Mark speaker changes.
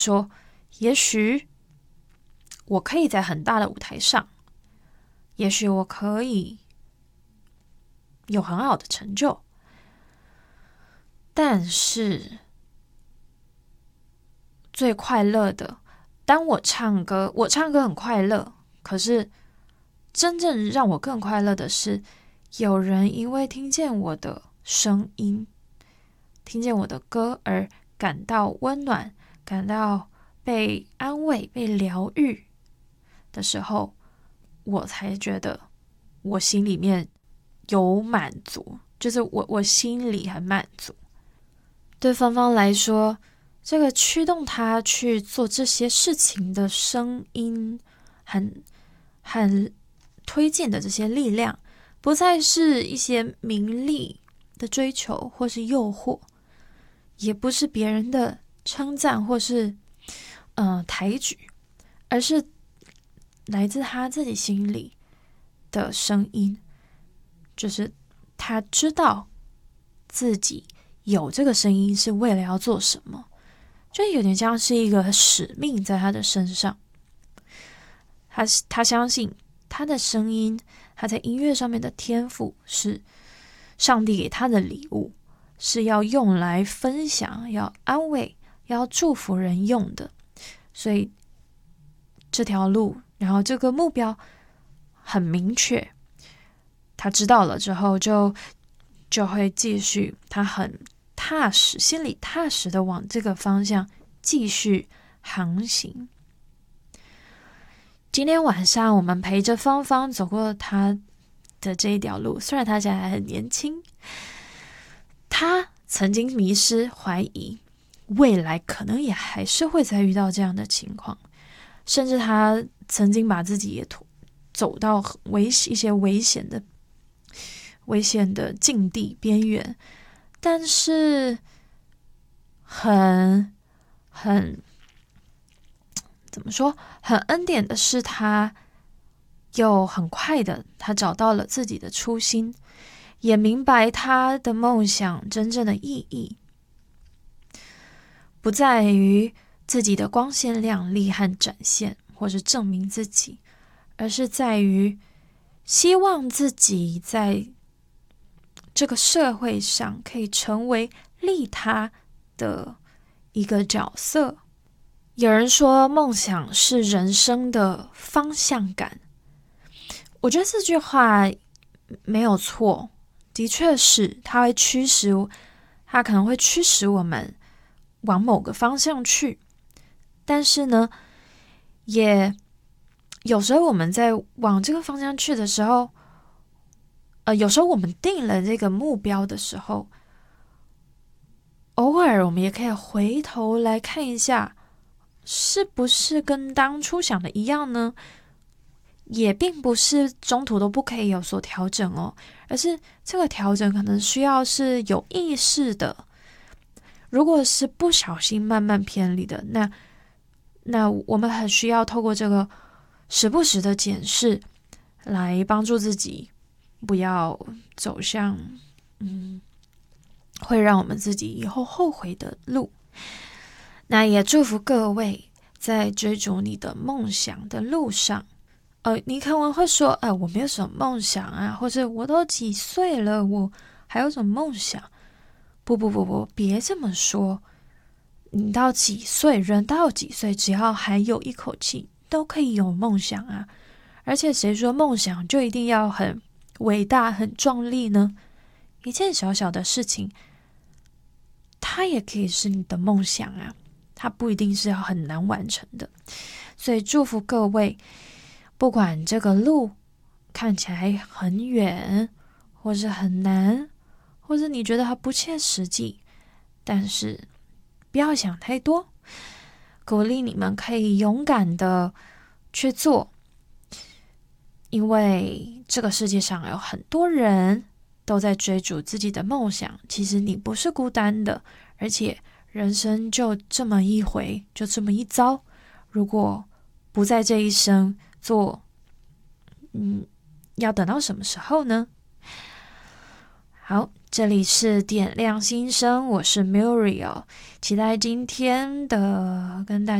Speaker 1: 说，也许我可以在很大的舞台上，也许我可以有很好的成就，但是最快乐的，当我唱歌很快乐，可是真正让我更快乐的是，有人因为听见我的声音，听见我的歌而感到温暖，感到被安慰、被疗愈的时候，我才觉得我心里面有满足，就是我心里很满足。对芳芳来说，这个驱动她去做这些事情的声音很推荐的这些力量，不再是一些名利的追求或是诱惑，也不是别人的称赞或是抬举，而是来自他自己心里的声音，就是他知道自己有这个声音是为了要做什么，就有点像是一个使命在他的身上。他相信他的声音，他在音乐上面的天赋是上帝给他的礼物，是要用来分享、要安慰、要祝福人用的。所以这条路，然后这个目标很明确，他知道了之后就会继续，他很踏实，心里踏实的往这个方向继续航行。今天晚上我们陪着芳芳走过他的这一条路，虽然他现在还很年轻，他曾经迷失怀疑，未来可能也还是会再遇到这样的情况，甚至他曾经把自己也走到一些危险的境地边缘，但是怎么说，很恩典的是，他又很快的，他找到了自己的初心，也明白他的梦想真正的意义，不在于自己的光鲜亮丽和展现，或是证明自己，而是在于希望自己在这个社会上可以成为利他的一个角色。有人说梦想是人生的方向感，我觉得这句话没有错，的确是它可能会驱使我们往某个方向去，但是呢，也有时候我们在往这个方向去的时候，有时候我们定了这个目标的时候，偶尔我们也可以回头来看一下，是不是跟当初想的一样呢？也并不是中途都不可以有所调整哦，而是这个调整可能需要是有意识的。如果是不小心慢慢偏离的，那我们很需要透过这个时不时的检视，来帮助自己不要走向会让我们自己以后后悔的路。那也祝福各位在追逐你的梦想的路上，你可能会说，我没有什么梦想啊，或者我都几岁了，我还有什么梦想？不，别这么说。你到几岁，人到几岁，只要还有一口气，都可以有梦想啊。而且谁说梦想就一定要很伟大、很壮丽呢？一件小小的事情，它也可以是你的梦想啊，它不一定是要很难完成的。所以祝福各位，不管这个路看起来很远，或是很难，或是你觉得它不切实际，但是不要想太多，鼓励你们可以勇敢的去做，因为这个世界上有很多人都在追逐自己的梦想，其实你不是孤单的，而且人生就这么一回，就这么一遭，如果不在这一生做，要等到什么时候呢？ 好，这里是点亮心声，我是 Muriel，期待今天的跟大家